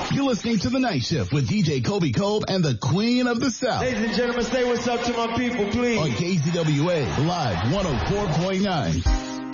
You're listening to The Night Shift with DJ Kobe Kolb and the Queen of the South. Ladies and gentlemen, say what's up to my people, please. On KZWA, live 104.9.